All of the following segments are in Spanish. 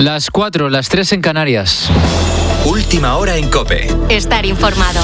Las 4, las 3 en Canarias. Última hora en COPE. Estar informado.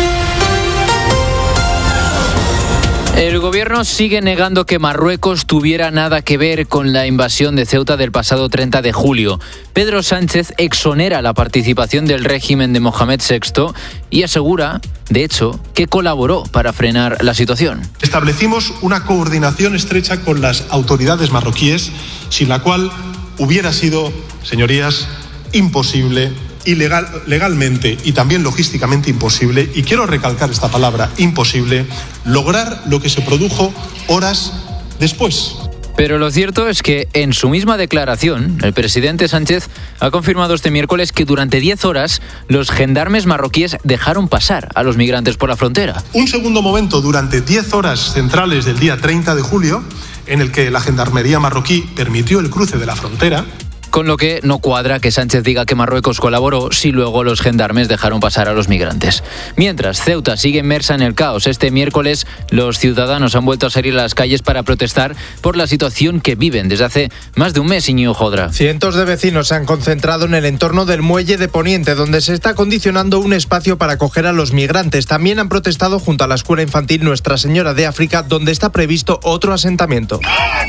El gobierno sigue negando que Marruecos tuviera nada que ver con la invasión de Ceuta del pasado 30 de julio. Pedro Sánchez exonera la participación del régimen de Mohamed VI y asegura, de hecho, que colaboró para frenar la situación. Establecimos una coordinación estrecha con las autoridades marroquíes, sin la cual hubiera sido, señorías, imposible, legalmente y también logísticamente imposible, y quiero recalcar esta palabra, imposible, lograr lo que se produjo horas después. Pero lo cierto es que en su misma declaración, el presidente Sánchez ha confirmado este miércoles que durante 10 horas los gendarmes marroquíes dejaron pasar a los migrantes por la frontera. Un segundo momento durante 10 horas centrales del día 30 de julio, en el que la gendarmería marroquí permitió el cruce de la frontera. Con lo que no cuadra que Sánchez diga que Marruecos colaboró si luego los gendarmes dejaron pasar a los migrantes. Mientras, Ceuta sigue inmersa en el caos. Este miércoles los ciudadanos han vuelto a salir a las calles para protestar por la situación que viven desde hace más de un mes, Íñigo Jodra. Cientos de vecinos se han concentrado en el entorno del muelle de Poniente, donde se está acondicionando un espacio para acoger a los migrantes. También han protestado junto a la escuela infantil Nuestra Señora de África, donde está previsto otro asentamiento.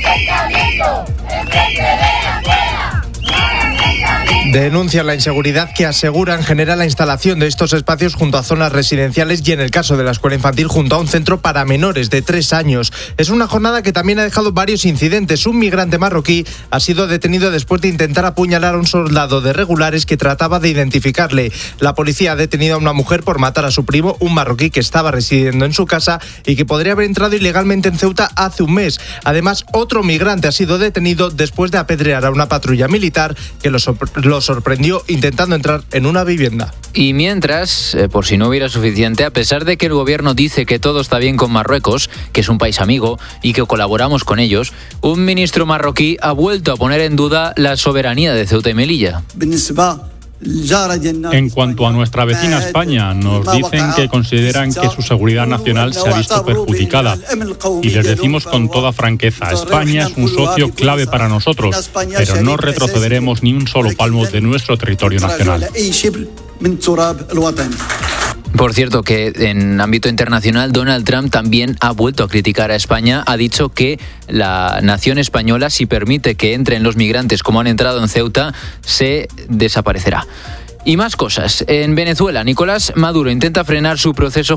Denuncian la inseguridad que aseguran genera la instalación de estos espacios junto a zonas residenciales y, en el caso de la escuela infantil, junto a un centro para menores de 3 años. Es una jornada que también ha dejado varios incidentes. Un migrante marroquí ha sido detenido después de intentar apuñalar a un soldado de regulares que trataba de identificarle. La policía ha detenido a una mujer por matar a su primo, un marroquí que estaba residiendo en su casa y que podría haber entrado ilegalmente en Ceuta hace un mes. Además, otro migrante ha sido detenido después de apedrear a una patrulla militar que lo sorprendió intentando entrar en una vivienda. Y mientras, por si no hubiera suficiente, a pesar de que el gobierno dice que todo está bien con Marruecos, que es un país amigo y que colaboramos con ellos, un ministro marroquí ha vuelto a poner en duda la soberanía de Ceuta y Melilla. En cuanto a nuestra vecina España, nos dicen que consideran que su seguridad nacional se ha visto perjudicada. Y les decimos con toda franqueza, España es un socio clave para nosotros, pero no retrocederemos ni un solo palmo de nuestro territorio nacional. Por cierto, que en ámbito internacional Donald Trump también ha vuelto a criticar a España. Ha dicho que la nación española, si permite que entren los migrantes como han entrado en Ceuta, se desaparecerá. Y más cosas. En Venezuela, Nicolás Maduro intenta frenar su proceso